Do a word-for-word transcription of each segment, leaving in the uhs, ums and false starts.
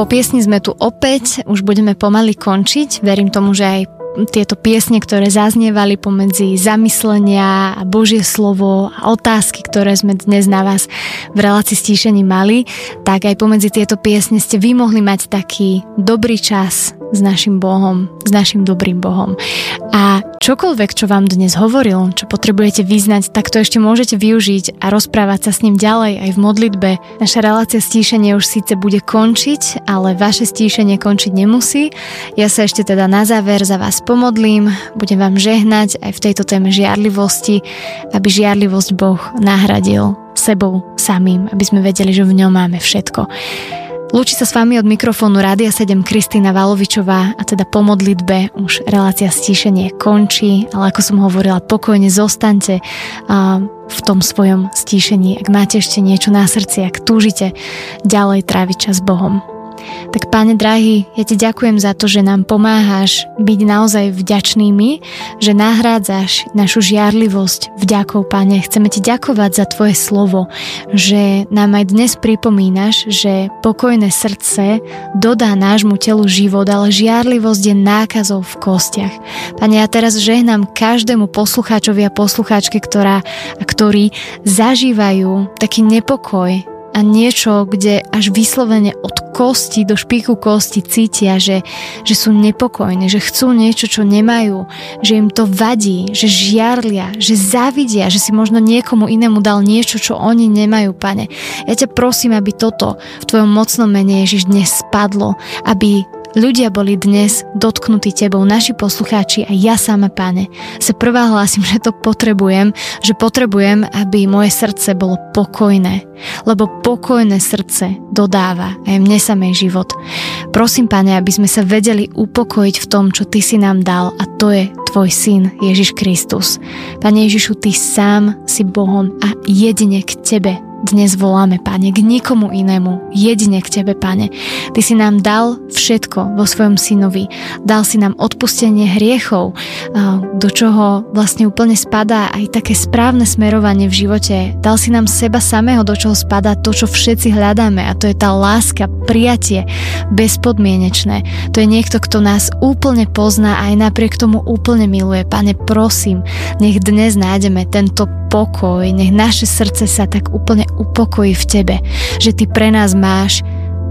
Po piesni sme tu opäť, už budeme pomaly končiť. Verím tomu, že aj tieto piesne, ktoré zaznievali pomedzi zamyslenia a Božie slovo a otázky, ktoré sme dnes na vás v relácii Stíšení mali, tak aj pomedzi tieto piesne ste vy mohli mať taký dobrý čas s našim Bohom, s našim dobrým Bohom. A čokoľvek, čo vám dnes hovoril, čo potrebujete vyznať, tak to ešte môžete využiť a rozprávať sa s ním ďalej aj v modlitbe. Naša relácia Stíšenie už síce bude končiť, ale vaše stíšenie končiť nemusí. Ja sa ešte teda na záver za vás pomodlím, budem vám žehnať aj v tejto téme žiarlivosti, aby žiarlivosť Boh nahradil sebou samým, aby sme vedeli, že v ňom máme všetko. Lúči sa s vami od mikrofónu Rádia sedem Kristína Valovičová a teda po modlitbe už relácia Stíšenie končí, ale ako som hovorila, pokojne zostaňte v tom svojom stíšení, ak máte ešte niečo na srdci, ak túžite ďalej tráviť čas s Bohom. Tak Pane drahý, ja ti ďakujem za to, že nám pomáhaš byť naozaj vďačnými, že nahrádzaš našu žiarlivosť vďakou, Pane. Chceme ti ďakovať za tvoje slovo, že nám aj dnes pripomínaš, že pokojné srdce dodá nášmu telu život, ale žiarlivosť je nákazou v kostiach. Pane, ja teraz žehnám každému poslucháčovi a poslucháčke, ktorá, ktorí zažívajú taký nepokoj a niečo, kde až vyslovene od kosti do špíku kosti cítia, že, že sú nepokojní, že chcú niečo, čo nemajú, že im to vadí, že žiarlia, že závidia, že si možno niekomu inému dal niečo, čo oni nemajú, Pane. Ja ťa prosím, aby toto v tvojom mocnom mene Ježiš dnes spadlo, aby ľudia boli dnes dotknutí tebou, naši poslucháči a ja sama, Pane, sa prvá hlásim, že to potrebujem, že potrebujem, aby moje srdce bolo pokojné, lebo pokojné srdce dodáva aj mne samej život. Prosím, Pane, aby sme sa vedeli upokojiť v tom, čo ty si nám dal, a to je tvoj syn Ježiš Kristus. Pane Ježišu, ty sám si Bohom a jedine k tebe dnes voláme, Pane, k nikomu inému, jedine k tebe, Pane. Ty si nám dal všetko vo svojom synovi. Dal si nám odpustenie hriechov, do čoho vlastne úplne spadá aj také správne smerovanie v živote. Dal si nám seba samého, do čoho spadá to, čo všetci hľadáme, a to je tá láska, prijatie, bezpodmienečné. To je niekto, kto nás úplne pozná a aj napriek tomu úplne miluje. Pane, prosím, nech dnes nájdeme tento pokoj, nech naše srdce sa tak úplne upokojí v tebe, že ty pre nás máš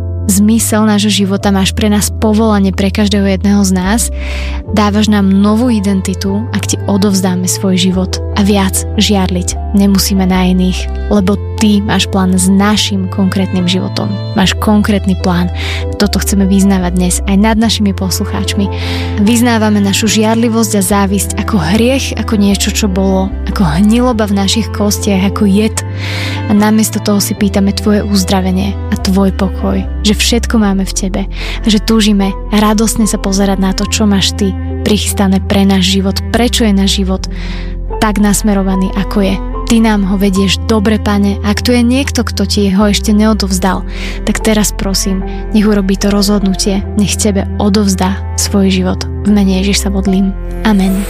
zmysel nášho života, máš pre nás povolanie, pre každého jedného z nás, dávaš nám novú identitu, ak ti odovzdáme svoj život, a viac žiarliť nemusíme na iných, lebo ty máš plán s našim konkrétnym životom. Máš konkrétny plán. Toto chceme vyznávať dnes aj nad našimi poslucháčmi. Vyznávame našu žiarlivosť a závisť ako hriech, ako niečo, čo bolo, ako hniloba v našich kostiach, ako jed. A namiesto toho si pýtame tvoje uzdravenie a tvoj pokoj, že všetko máme v tebe a že túžime radosne sa pozerať na to, čo máš ty prichystané pre náš život, prečo je náš život tak nasmerovaný, ako je. Ty nám ho vedieš dobre, Pane. Ak tu je niekto, kto ti ho ešte neodovzdal, tak teraz prosím, nech urobí to rozhodnutie, nech tebe odovzdá svoj život. V mene Ježiš sa modlím. Amen.